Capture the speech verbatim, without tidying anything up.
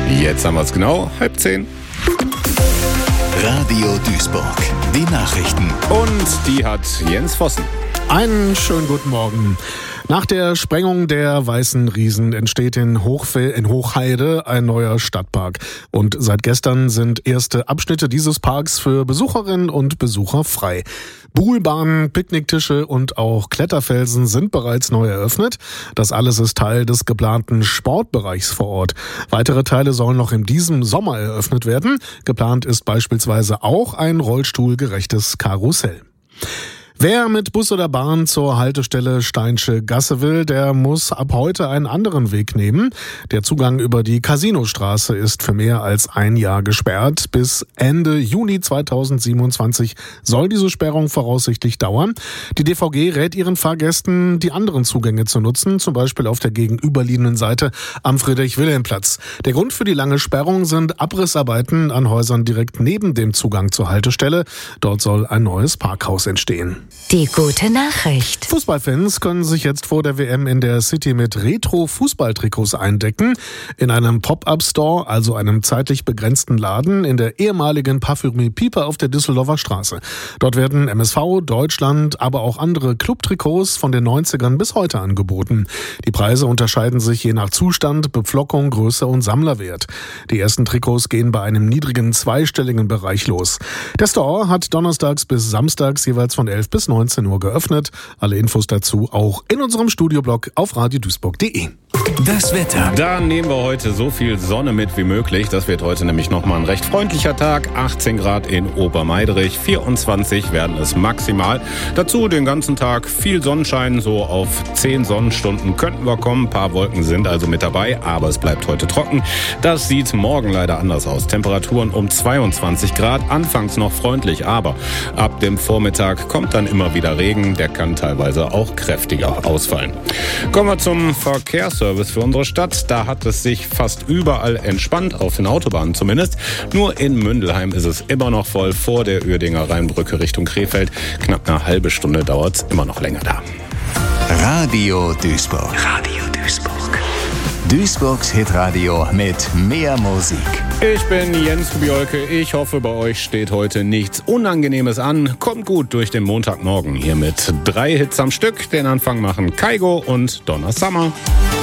Jetzt haben wir es genau, halb zehn. Radio Duisburg, die Nachrichten. Und die hat Jens Vossen. Einen schönen guten Morgen. Nach der Sprengung der Weißen Riesen entsteht in, Hochfe- in Hochheide ein neuer Stadtpark. Und seit gestern sind erste Abschnitte dieses Parks für Besucherinnen und Besucher frei. Buhlbahnen, Picknicktische und auch Kletterfelsen sind bereits neu eröffnet. Das alles ist Teil des geplanten Sportbereichs vor Ort. Weitere Teile sollen noch in diesem Sommer eröffnet werden. Geplant ist beispielsweise auch ein rollstuhlgerechtes Karussell. Wer mit Bus oder Bahn zur Haltestelle Steinsche Gasse will, der muss ab heute einen anderen Weg nehmen. Der Zugang über die Casinostraße ist für mehr als ein Jahr gesperrt. Bis Ende Juni zweitausendsiebenundzwanzig soll diese Sperrung voraussichtlich dauern. Die D V G rät ihren Fahrgästen, die anderen Zugänge zu nutzen, zum Beispiel auf der gegenüberliegenden Seite am Friedrich-Wilhelm-Platz. Der Grund für die lange Sperrung sind Abrissarbeiten an Häusern direkt neben dem Zugang zur Haltestelle. Dort soll ein neues Parkhaus entstehen. Die gute Nachricht. Fußballfans können sich jetzt vor der W M in der City mit Retro-Fußballtrikots eindecken. In einem Pop-Up-Store, also einem zeitlich begrenzten Laden, in der ehemaligen Parfümerie Pieper auf der Düsseldorfer Straße. Dort werden M S V, Deutschland, aber auch andere Club-Trikots von den neunzigern bis heute angeboten. Die Preise unterscheiden sich je nach Zustand, Bepflockung, Größe und Sammlerwert. Die ersten Trikots gehen bei einem niedrigen zweistelligen Bereich los. Der Store hat donnerstags bis samstags jeweils von elf bis neunzehn Uhr geöffnet. Alle Infos dazu auch in unserem Studioblog auf radio duisburg punkt de. Das Wetter. Da nehmen wir heute so viel Sonne mit wie möglich. Das wird heute nämlich nochmal ein recht freundlicher Tag. achtzehn Grad in Obermeidrich, vierundzwanzig werden es maximal. Dazu den ganzen Tag viel Sonnenschein, so auf zehn Sonnenstunden könnten wir kommen. Ein paar Wolken sind also mit dabei, aber es bleibt heute trocken. Das sieht morgen leider anders aus. Temperaturen um zweiundzwanzig Grad, anfangs noch freundlich, aber ab dem Vormittag kommt dann immer wieder Regen. Der kann teilweise auch kräftiger ausfallen. Kommen wir zum Verkehrsservice für unsere Stadt. Da hat es sich fast überall entspannt, auf den Autobahnen zumindest. Nur in Mündelheim ist es immer noch voll vor der Uerdinger Rheinbrücke Richtung Krefeld. Knapp eine halbe Stunde dauert es immer noch länger da. Radio Duisburg. Radio Duisburg. Duisburgs Hitradio mit mehr Musik. Ich bin Jens Kubiolke. Ich hoffe, bei euch steht heute nichts Unangenehmes an. Kommt gut durch den Montagmorgen. Hier mit drei Hits am Stück. Den Anfang machen Kaigo und Donna Summer.